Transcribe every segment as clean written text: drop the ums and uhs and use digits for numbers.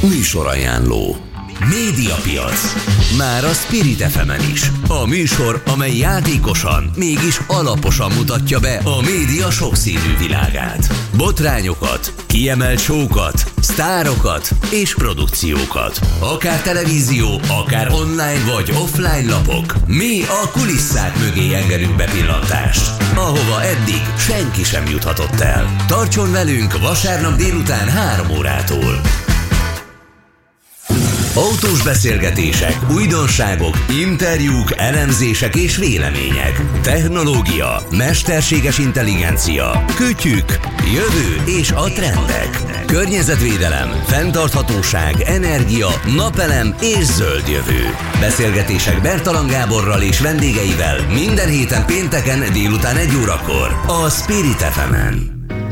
Műsorajánló. Médiapiac. Már a Spirit FM-en is. A műsor, amely játékosan, mégis alaposan mutatja be a média sokszínű világát. Botrányokat, kiemelt show-kat, sztárokat és produkciókat. Akár televízió, akár online vagy offline lapok. Mi a kulisszák mögé engedünk bepillantást, ahova eddig senki sem juthatott el. Tartson velünk vasárnap délután 3 órától. Autós beszélgetések, újdonságok, interjúk, elemzések és vélemények. Technológia, mesterséges intelligencia, kütyük, jövő és a trendek. Környezetvédelem, fenntarthatóság, energia, napelem és zöld jövő. Beszélgetések Bertalan Gáborral és vendégeivel minden héten pénteken délután 1 órakor a Spirit FM-en.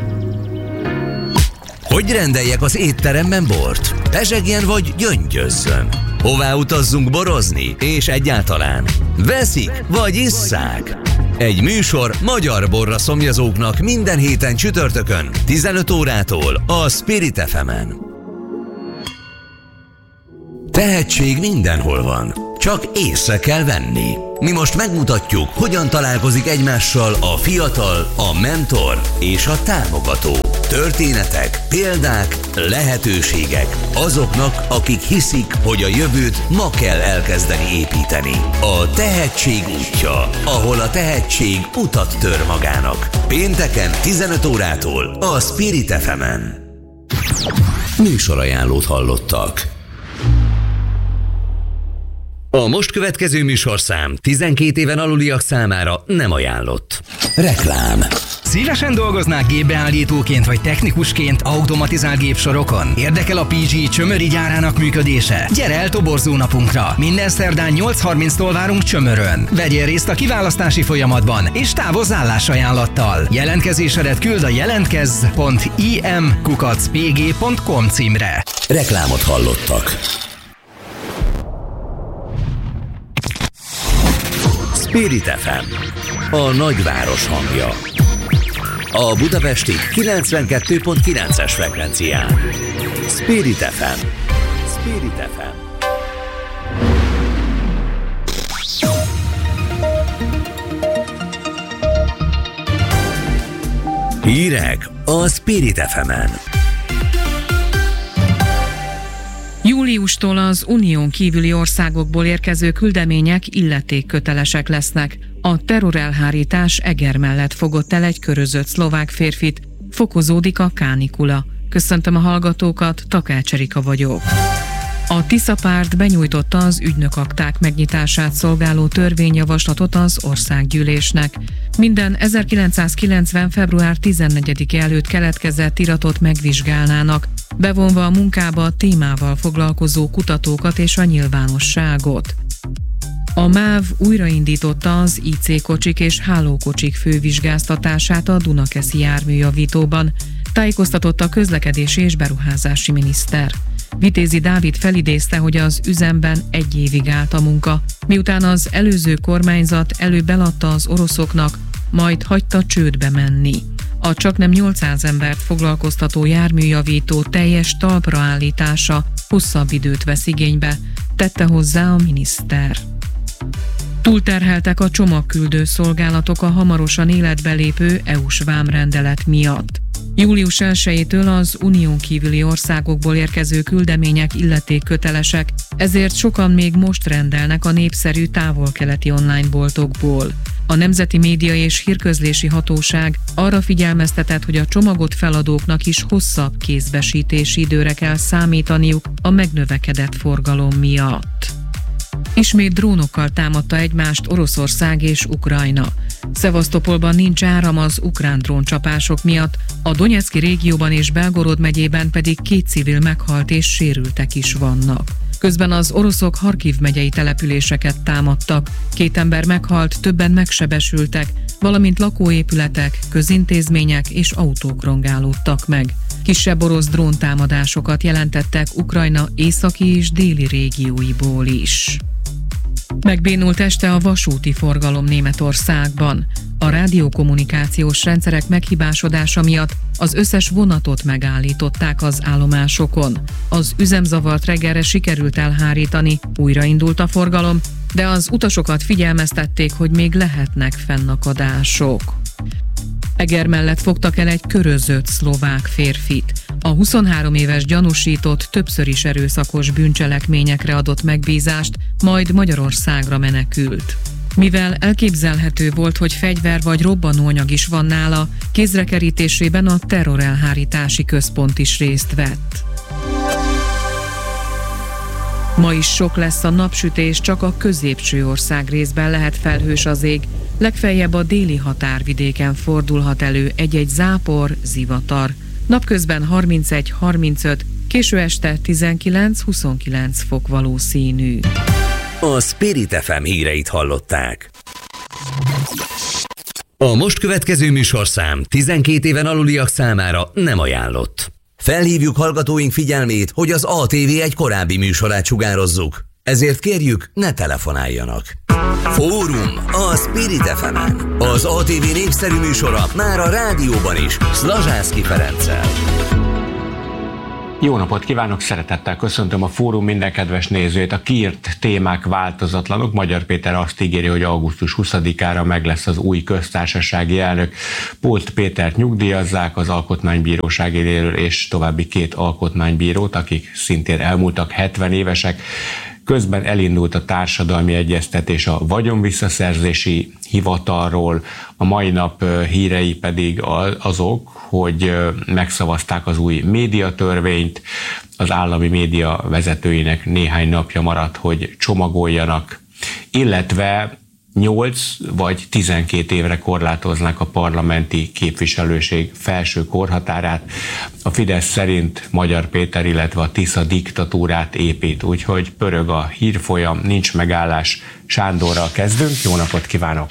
Hogy rendeljek az étteremben bort? Pezsegjen vagy gyöngyözzön? Hová utazzunk borozni? És egyáltalán veszik vagy isszák? Egy műsor magyar borra szomjazóknak minden héten csütörtökön 15 órától a Spirit FM-en. Tehetség mindenhol van, csak észre kell venni. Mi most megmutatjuk, hogyan találkozik egymással a fiatal, a mentor és a támogató. Történetek, példák, lehetőségek azoknak, akik hiszik, hogy a jövőt ma kell elkezdeni építeni. A tehetség útja, ahol a tehetség utat tör magának. Pénteken 15 órától a Spirit FM-en. Műsorajánlót hallottak. A most következő műsorszám 12 éven aluliak számára nem ajánlott. Reklám. Szívesen dolgoznák gépbeállítóként vagy technikusként automatizált gépsorokon? Érdekel a PG Csömöri gyárának működése? Gyere el toborzó napunkra! Minden szerdán 8:30-tól várunk Csömörön. Vegyél részt a kiválasztási folyamatban, és távozz állásajánlattal. Jelentkezésedet küld a jelentkez.im@pg.com címre. Reklámot hallottak. Spirit FM, a nagyváros hangja. A budapesti 92.9-es frekvencián. Spirit FM. Spirit FM. Hírek a Spirit FM-en. Júliustól az unión kívüli országokból érkező küldemények illetékkötelesek lesznek. A terrorelhárítás Eger mellett fogott el egy körözött szlovák férfit. Fokozódik a kánikula. Köszöntöm a hallgatókat, Takács Erika vagyok. A Tisza párt benyújtotta az ügynökakták megnyitását szolgáló törvényjavaslatot az országgyűlésnek. Minden 1990. február 14-e előtt keletkezett iratot megvizsgálnának, bevonva a munkába a témával foglalkozó kutatókat és a nyilvánosságot. A MÁV újraindította az IC kocsik és hálókocsik fővizsgáztatását a Dunakeszi járműjavítóban, tájékoztatott a közlekedési és beruházási miniszter. Vitézi Dávid felidézte, hogy az üzemben 1 évig állt a munka, miután az előző kormányzat előbb eladta az oroszoknak, majd hagyta csődbe menni. A csaknem 800 embert foglalkoztató járműjavító teljes talpra állítása hosszabb időt vesz igénybe, tette hozzá a miniszter. Túlterheltek a csomagküldő szolgálatok a hamarosan életbe lépő EU-s vámrendelet miatt. Július 1-től az unión kívüli országokból érkező küldemények illetékkötelesek, ezért sokan még most rendelnek a népszerű távol-keleti online boltokból. A Nemzeti Média és Hírközlési Hatóság arra figyelmeztetett, hogy a csomagot feladóknak is hosszabb kézbesítési időre kell számítaniuk a megnövekedett forgalom miatt. Ismét drónokkal támadta egymást Oroszország és Ukrajna. Szevasztopolban nincs áram az ukrán dróncsapások miatt, a Donyecky régióban és Belgorod megyében pedig 2 civil meghalt és sérültek is vannak. Közben az oroszok Harkiv megyei településeket támadtak, 2 ember meghalt, többen megsebesültek, valamint lakóépületek, közintézmények és autók rongálódtak meg. Kisebb orosz dróntámadásokat jelentettek Ukrajna északi és déli régióiból is. Megbénult este a vasúti forgalom Németországban. A rádiókommunikációs rendszerek meghibásodása miatt az összes vonatot megállították az állomásokon. Az üzemzavart reggelre sikerült elhárítani, újraindult a forgalom, de az utasokat figyelmeztették, hogy még lehetnek fennakadások. Eger mellett fogtak el egy körözött szlovák férfit. A 23 éves gyanúsított többször is erőszakos bűncselekményekre adott megbízást, majd Magyarországra menekült. Mivel elképzelhető volt, hogy fegyver vagy robbanóanyag is van nála, kézrekerítésében a terrorelhárítási központ is részt vett. Ma is sok lesz a napsütés, csak a középső ország részben lehet felhős az ég. Legfeljebb a déli határvidéken fordulhat elő egy-egy zápor, zivatar. Napközben 31-35, késő este 19-29 fok valószínű. A Spirit FM híreit hallották. A most következő műsorszám 12 éven aluliak számára nem ajánlott. Felhívjuk hallgatóink figyelmét, hogy az ATV egy korábbi műsorát sugározzuk. Ezért kérjük, ne telefonáljanak. Fórum a Spirit FM-en. Az ATV népszerű műsora már a rádióban is, Szlazsánszky Ferenccel. Jó napot kívánok, szeretettel köszöntöm a Fórum minden kedves nézőjét. A kiírt témák változatlanok. Magyar Péter azt ígéri, hogy augusztus 20-ára meg lesz az új köztársasági elnök. Polt Pétert nyugdíjazzák, az Alkotmánybíróság éléről és további 2 alkotmánybírót, akik szintén elmúltak 70 évesek. Közben elindult a társadalmi egyeztetés a vagyonvisszaszerzési hivatalról, a mai nap hírei pedig azok, hogy megszavazták az új médiatörvényt, az állami média vezetőinek néhány napja maradt, hogy csomagoljanak, illetve 8 vagy 12 évre korlátoznák a parlamenti képviselőség felső korhatárát. A Fidesz szerint Magyar Péter, illetve a Tisza diktatúrát épít, úgyhogy pörög a hírfolyam, nincs megállás. Sándorral kezdünk, jó napot kívánok!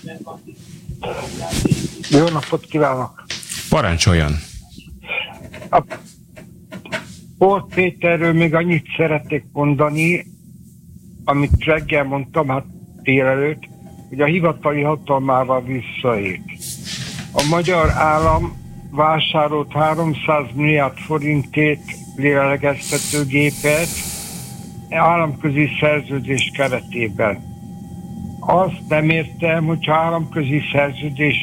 Jó napot kívánok! Parancsoljon! A Polt Péterről még annyit szeretnék mondani, amit reggel mondtam, hát délelőtt, hogy a hivatali hatalmával visszaélt. A magyar állam vásárolt 300 milliárd forintért lélegeztetőgépet államközi szerződés keretében. Azt nem értem, hogyha államközi szerződés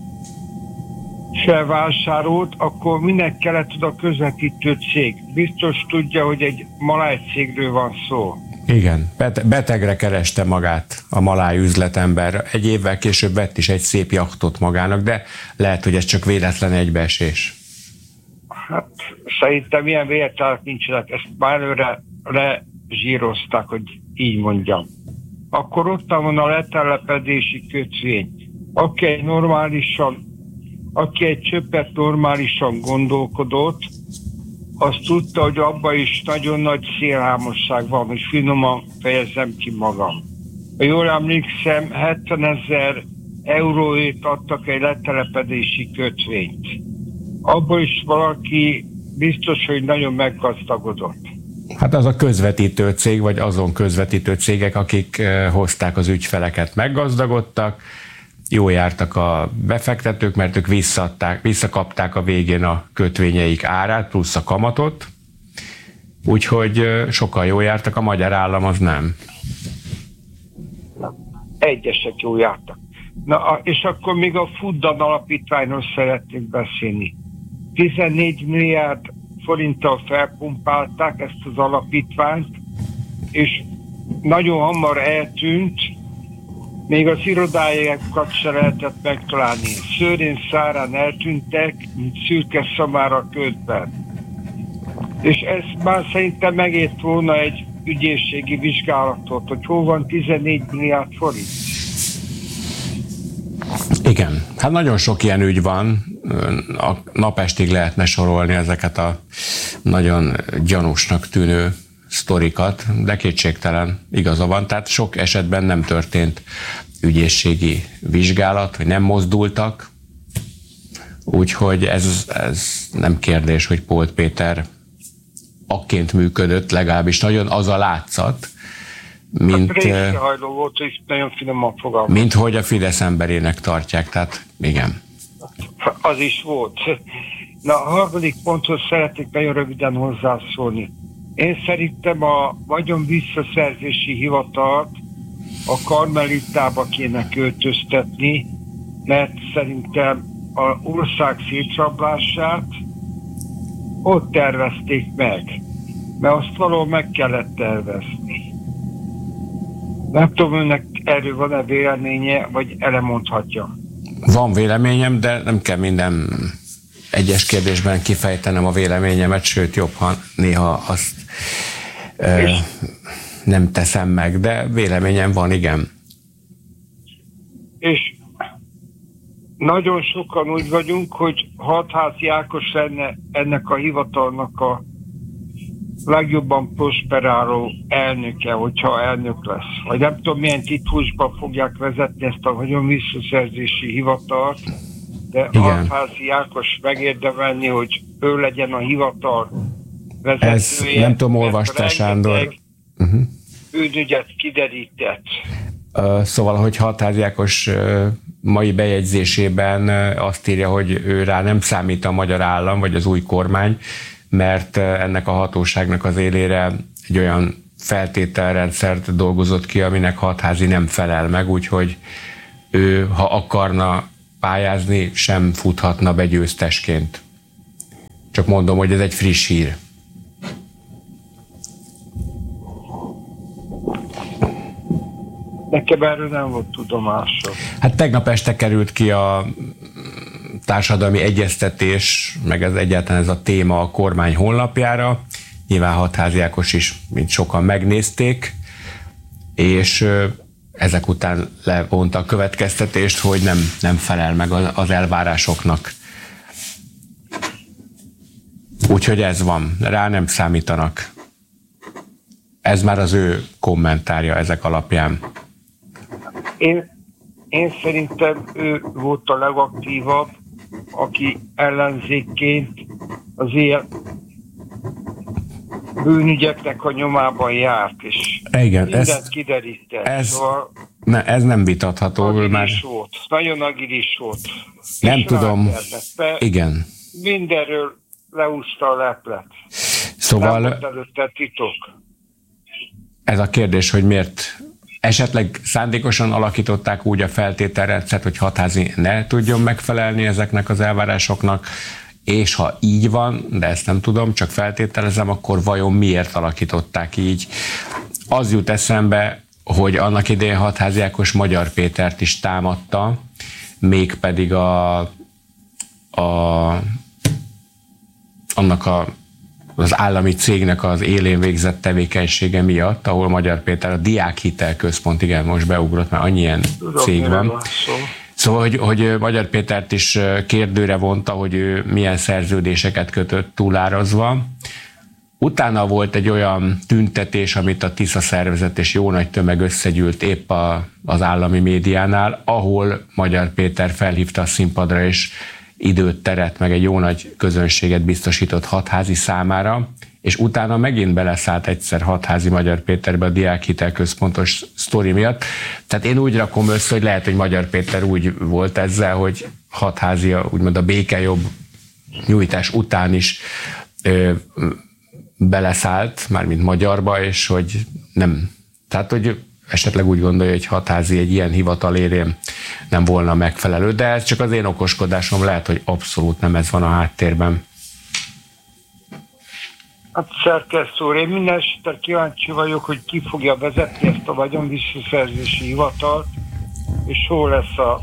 se vásárolt, akkor minek kellett oda közvetítő cég? Biztos tudja, hogy egy maláj cégről van szó. Igen, betegre kereste magát a maláj üzletember. Egy évvel később vett is egy szép jachtot magának, de lehet, hogy ez csak véletlen egybeesés. Hát szerintem ilyen véletlenek nincsenek, ezt már előre lezsírozták, hogy így mondjam. Akkor ott van a letelepedési kötvény. Aki egy csöppet normálisan gondolkodott, azt tudta, hogy abban is nagyon nagy szélhámosság van, hogy finoman fejezem ki magam. Ha jól emlékszem, 70 000 euróért adtak egy letelepedési kötvényt. Abban is valaki biztos, hogy nagyon meggazdagodott. Hát az a közvetítő cég, vagy azon közvetítő cégek, akik hozták az ügyfeleket, meggazdagodtak, jól jártak a befektetők, mert ők visszakapták a végén a kötvényeik árát, plusz a kamatot, úgyhogy sokkal jól jártak, a magyar állam az nem. Egyesek jól jártak. Na, és akkor még a Fuddan alapítványról szeretnék beszélni. 14 milliárd forinttal felpumpálták ezt az alapítványt, és nagyon hamar eltűnt, még az irodájukat se lehetett megtalálni. Szőrén szárán eltűntek, mint szürke szamár a ködben. És ez már szerintem megért volna egy ügyészségi vizsgálatot, hogy hol van 14 milliárd forint. Igen, hát nagyon sok ilyen ügy van, a napestig lehetne sorolni ezeket a nagyon gyanúsnak tűnő sztorikat, de kétségtelen igaza van, tehát sok esetben nem történt ügyészségi vizsgálat, vagy nem mozdultak, úgyhogy ez nem kérdés, hogy Polt Péter akként működött, legalábbis nagyon az a látszat, mint részrehajló volt, és nagyon finoman fogalmaz. Mint hogy a Fidesz emberének tartják, tehát igen. Az is volt. Na, a harmadik ponthoz szeretnék nagyon röviden hozzászólni. Én szerintem a vagyon visszaszerzési hivatalt a Karmelitába kéne költöztetni, mert szerintem az ország szétrablását ott tervezték meg, mert azt valahol meg kellett tervezni. Nem tudom, önnek erről van-e véleménye, vagy elemondhatja? Van véleményem, de nem kell minden egyes kérdésben kifejtenem a véleményemet, sőt jobb, ha néha azt nem teszem meg, de véleményem van, igen. És nagyon sokan úgy vagyunk, hogy Hatházi Ákos lenne ennek a hivatalnak a legjobban prosperáló elnöke, hogyha elnök lesz. Vagy nem tudom, milyen titlusban fogják vezetni ezt a vagyon visszaszerzési hivatalt, de Hatházi Ákos megérdemelni, hogy ő legyen a hivatal vezetője. Ez nem tudom, olvastál, Sándor. Bűnügyet kiderített. Szóval, hogy Hatházi Ákos mai bejegyzésében azt írja, hogy ő rá nem számít a magyar állam, vagy az új kormány, mert ennek a hatóságnak az élére egy olyan feltételrendszert dolgozott ki, aminek Hatházi nem felel meg, úgyhogy ő, ha akarna pályázni, sem futhatna be győztesként. Csak mondom, hogy ez egy friss hír. Nekem erről nem volt tudomásom. Hát tegnap este került ki a társadalmi egyeztetés, meg ez egyáltalán ez a téma a kormány honlapjára. Nyilván Hatházi Ákos is, mint sokan megnézték, és ezek után levonta a következtetést, hogy nem felel meg az elvárásoknak. Úgyhogy ez van, rá nem számítanak. Ez már az ő kommentárja ezek alapján. Én szerintem ő volt a legaktívabb, aki ellenzékként az ilyen bűnügyeknek a nyomában járt, és igen, mindent kiderített. Ez nem vitatható. Nagyon agilis volt. Nem és tudom. Igen. Mindenről leúszta a leplet. Szóval nem volt előtte titok. Ez a kérdés, hogy miért esetleg szándékosan alakították úgy a feltételrendszert, hogy Hatházi ne tudjon megfelelni ezeknek az elvárásoknak, és ha így van, de ezt nem tudom, csak feltételezem, akkor vajon miért alakították így? Az jut eszembe, hogy annak idején Hatházi Ákos Magyar Pétert is támadta, mégpedig az állami cégnek az élén végzett tevékenysége miatt, ahol Magyar Péter, a Diákhitel Központ, igen, most beugrott, mert annyi ilyen cég van. Szóval, hogy Magyar Pétert is kérdőre vonta, hogy ő milyen szerződéseket kötött túlárazva. Utána volt egy olyan tüntetés, amit a Tisza szervezet és jó nagy tömeg összegyűlt épp az állami médiánál, ahol Magyar Péter felhívta a színpadra, és időt, teret, meg egy jó nagy közönséget biztosított Hatházi számára, és utána megint beleszállt egyszer Hatházi Magyar Péterbe a Diákhitel Központos sztori miatt. Tehát én úgy rakom össze, hogy lehet, hogy Magyar Péter úgy volt ezzel, hogy Hatházi úgymond a békejobb nyújtás után is beleszállt, mármint magyarba, és hogy nem. Tehát, hogy esetleg úgy gondolja, hogy Hatházi egy ilyen hivatal élén nem volna megfelelő, de ez csak az én okoskodásom, lehet, hogy abszolút nem ez van a háttérben. Hát szerkesztő úr, én minden esetre kíváncsi vagyok, hogy ki fogja vezetni ezt a vagyonvisszaszerzési hivatalt, és hol lesz a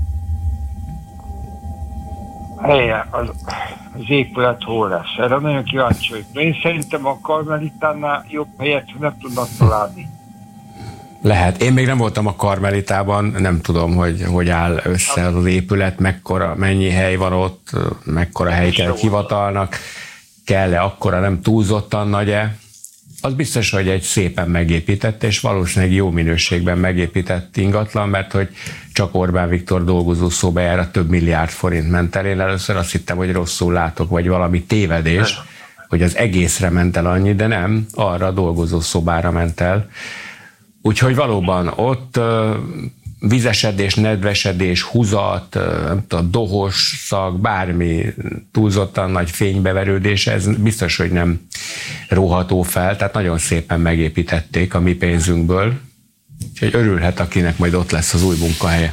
helye, az épület hol lesz. Erre nagyon kíváncsi vagyok. Én szerintem a Karmelitánál jobb helyet nem tudnak találni. Lehet. Én még nem voltam a Karmelitában, nem tudom, hogy áll össze az épület, mennyi hely van ott, mekkora hely kell hivatalnak, kell-e akkora, nem túlzottan nagy-e. Az biztos, hogy egy szépen megépített, és valószínűleg jó minőségben megépített ingatlan, mert hogy csak Orbán Viktor dolgozó szobájára több milliárd forint ment el. Én először azt hittem, hogy rosszul látok, vagy valami tévedés, hogy az egészre ment el annyi, de nem, arra a dolgozó szobára ment el. Úgyhogy valóban ott vizesedés, nedvesedés, húzat, nem tudom, dohos szag, bármi túlzottan nagy fénybeverődés, ez biztos, hogy nem róható fel, tehát nagyon szépen megépítették a mi pénzünkből, úgyhogy örülhet, akinek majd ott lesz az új munkahelye.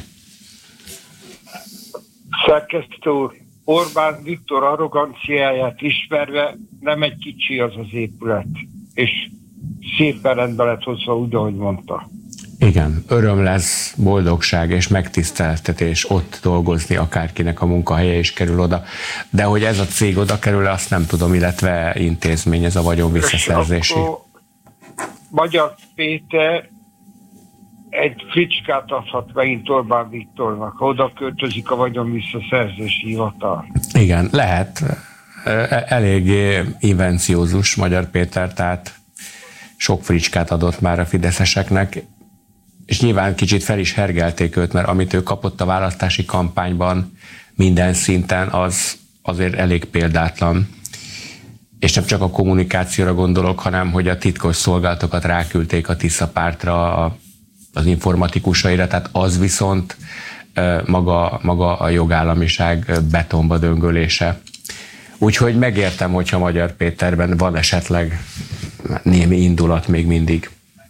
Szerkesztő úr, Orbán Viktor arroganciáját ismerve nem egy kicsi az az épület, és szépen rendbe lett hozva úgy, ahogy mondta. Igen, öröm lesz, boldogság és megtiszteltetés ott dolgozni, akárkinek a munkahelye is kerül oda. De hogy ez a cég oda kerül, azt nem tudom, illetve intézmény, ez a vagyon visszaszerzési. Magyar Péter egy fricskát adhat megint Orbán Viktornak, ha oda költözik a vagyon visszaszerzési hivatal. Igen, lehet. Eléggé invenciózus Magyar Péter, tehát sok fricskát adott már a fideszeseknek, és nyilván kicsit fel is hergelték őt, mert amit ő kapott a választási kampányban minden szinten, az azért elég példátlan. És nem csak a kommunikációra gondolok, hanem hogy a titkos szolgálatokat ráküldték a Tisza pártra, az informatikusaira, tehát az viszont maga a jogállamiság betonba döngölése. Úgyhogy megértem, hogyha Magyar Péterben van esetleg némi indulat még mindig.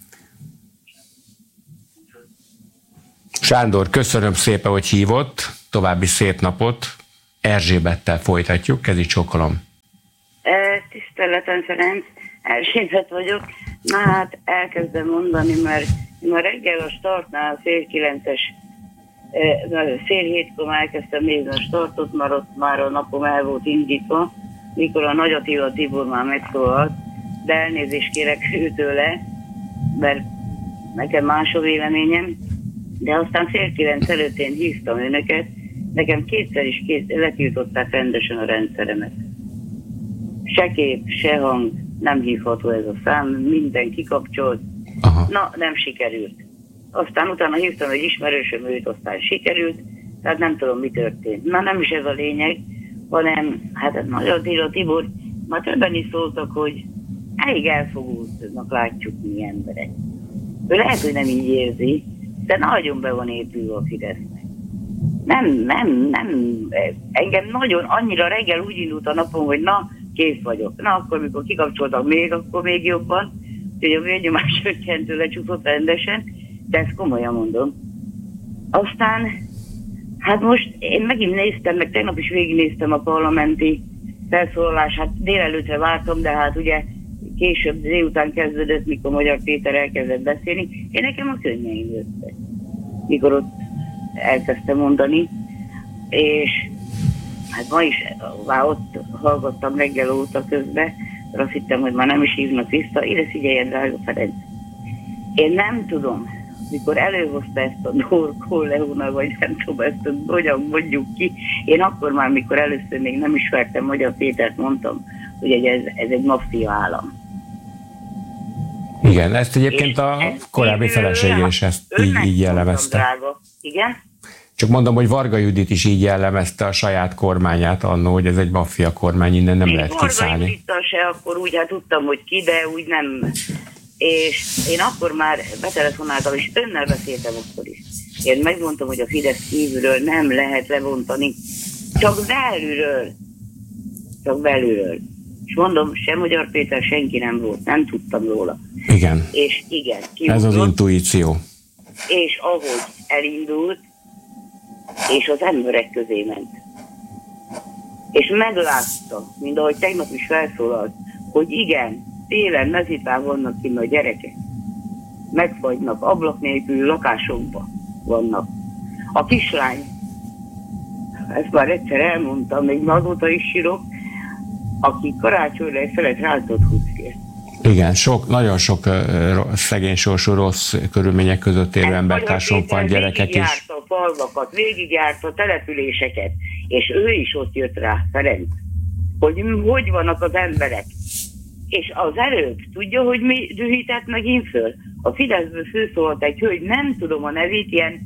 Sándor, köszönöm szépen, hogy hívott, további szép napot. Erzsébettel folytatjuk, kezi csókolom. Tiszteletem Ferenc, Erzsébet vagyok. Na hát elkezdem mondani, mert ma reggel a startnál fél 9-es, fél 7-kor elkezdtem nézni a startot, mert ott már a napom el volt indítva, mikor a Nagy Attila Tibor már megszólalt, de elnézést kérek őtőle, mert nekem más a véleményem, de aztán fél 9 előtt én hívtam önöket, nekem kétszer is letiltották rendesen a rendszeremet. Se kép, se hang, nem hívható ez a szám, minden kikapcsolt. Aha. Na, nem sikerült. Aztán utána hívtam egy ismerősöm, őt aztán sikerült, tehát nem tudom, mi történt. Na, nem is ez a lényeg, hanem, hát Nagy Attila Tibor, már többen is szóltak, hogy elég elfogultnak látjuk mi emberek. Ő lehet, hogy nem így érzi, de nagyon be van épülve a Fidesznek. Nem. Engem nagyon, annyira reggel úgy indult a napom, hogy na, kész vagyok. Na, akkor, mikor kikapcsoltak még, akkor még jobban. Úgyhogy a vérnyomás csökkentő lecsúszott rendesen, de ezt komolyan mondom. Aztán, hát most én megint néztem, meg tegnap is végignéztem a parlamenti felszólalását, délelőtre vártam, de hát ugye később délután kezdődött, mikor Magyar Péter elkezdett beszélni. Én nekem a könnyeim jöttek, mikor ott elkezdtem mondani, és hát ma is már ott hallgattam reggel óta közben, azt hittem, hogy már nem is hívnak vissza. Ide figyeljen, drága Ferenc. Én nem tudom, mikor előhozta ezt a Norkolleóna, vagy nem tudom, ezt hogyan mondjuk ki. Én akkor már, mikor először még nem ismertem Magyar Pétert, mondtam, hogy ez egy maffia állam. Igen, ezt egyébként a korábbi felesége is ezt így jellemezte. Igen? Csak mondom, hogy Varga Judit is így jellemezte a saját kormányát annó, hogy ez egy maffia kormány, innen nem lehet kiszállni. Varga Judittal se, akkor úgy hát tudtam, hogy ki, de úgy nem. És én akkor már betelefonáltam, és önnel beszéltem akkor is. Én megmondtam, hogy a Fidesz kívülről nem lehet levontani, csak belülről. Csak belülről. És mondom, sem Magyar Péter, senki nem volt, nem tudtam róla. Igen. És igen, kiutott. Ez az intuíció. És ahogy elindult, és az emberek közé ment. És meglátta, mint ahogy tegnap is felszólalt, hogy igen, télen mezitán vannak kint a gyerekek. Megfagynak, ablak nélkül lakásokban vannak. A kislány, ezt már egyszer elmondtam, még azóta is sírok, aki karácsonyra egy felet rántott húzkért. Igen, nagyon sok szegény sorsú rossz körülmények között élő embertársunk van, gyerekek is. Végigjárta a falvakat, végigjárta a településeket, és ő is ott jött rá, Ferenc, hogy vannak az emberek. És az előbb, tudja, hogy mi dühített megint föl? A Fideszből főszólalt egy hölgy, nem tudom a nevét, ilyen,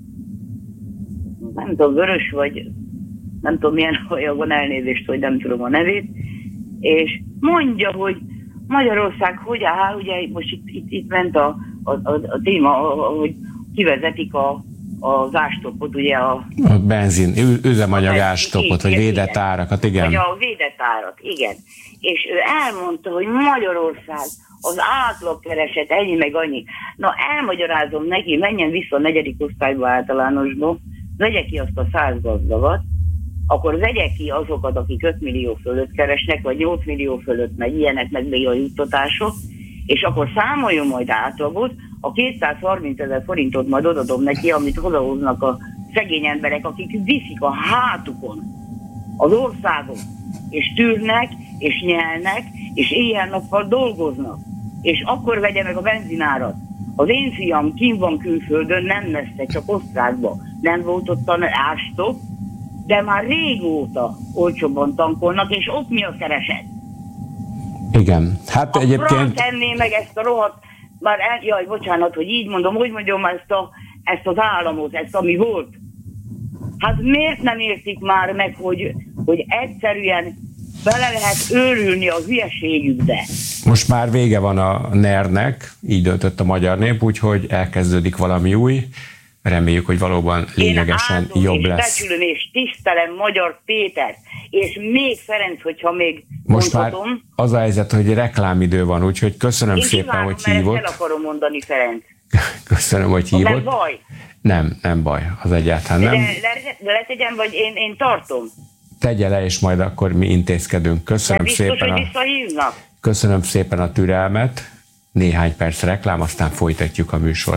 nem tudom, vörös vagy, nem tudom milyen haja van, elnézést, hogy nem tudom a nevét, és mondja, hogy Magyarország hogy áll, ugye most itt ment a téma, hogy kivezetik az ástopot, ugye a benzin, üzemanyag ástopot, vagy védett árakat, igen. Vagy a védett árat, igen. És ő elmondta, hogy Magyarország az átlagkereset ennyi meg annyi. Na, elmagyarázom neki, menjen vissza a 4. osztályba általánosba, vegye ki azt a 100 gazdagat, akkor vegye ki azokat, akik 5 millió fölött keresnek, vagy 8 millió fölött, meg ilyenek, meg még a juttatások, és akkor számoljon majd átlagot, a 230 000 forintot majd odadom neki, amit odahoznak a szegény emberek, akik viszik a hátukon az országot, és tűrnek, és nyelnek, és éjjel-nappal dolgoznak. És akkor vegye meg a benzinárat. Az én fiam kint van külföldön, nem messze, csak Osztrákba. Nem volt ott árstop, de már régóta olcsóbban tankolnak, és ott mi a kereset? Igen. Hát egyébként... tenné meg ezt a rohadt, már jaj, bocsánat, hogy így mondom, hogy mondjam ezt az államot, ezt ami volt. Hát miért nem értik már meg, hogy egyszerűen bele lehet őrülni a hülyeségükbe? Most már vége van a NER-nek, így döntött a magyar nép, úgyhogy elkezdődik valami új. Reméljük, hogy valóban lényegesen jobb lesz. És becsülöm és tisztelem Magyar Péter, és még Ferenc, hogyha még most mondhatom. Már az a helyzet, hogy reklámidő van, úgyhogy köszönöm szépen, kívánom, hogy hívott. Én el akarom mondani, Ferenc. Köszönöm, hogy hívott. Nem baj? Nem baj, az egyáltalán nem. De letegyem, vagy én tartom? Tegye le, és majd akkor mi intézkedünk. Köszönöm szépen. Hogy visszahívnak? Köszönöm szépen a türelmet. Néhány perc reklám, aztán folytatjuk a műsort.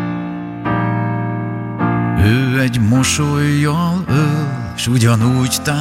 Ő egy mosollyal öl, s ugyanúgy